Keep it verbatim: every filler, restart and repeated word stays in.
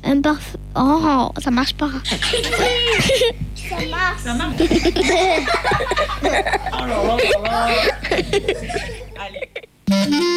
Un parfum. Oh, ça marche pas. Ça marche. Ça marche. Oh là là là là. Allez.